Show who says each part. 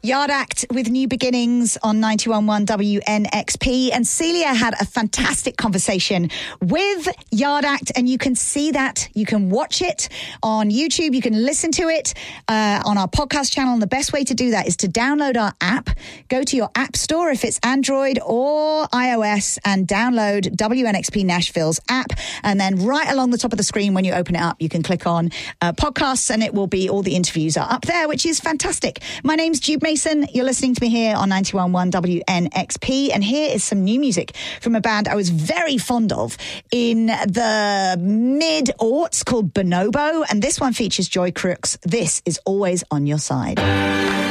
Speaker 1: Yard Act with New Beginnings on 91.1 WNXP. And Celia had a fantastic conversation with Yard Act, and you can see that. You can watch it on YouTube. You can listen to it on our podcast channel. And the best way to do that is to download our app. Go to your app store if it's Android or iOS and download WNXP Nashville's app. And then right along the top of the screen when you open it up, you can click on podcasts, and it will be all the interviews are up there, which is fantastic. My name's Jude Mason. You're listening to me here on 91.1 WNXP, and here is some new music from a band I was very fond of in the mid-aughts called Bonobo, and this one features Joy Crooks. This is Always on Your Side.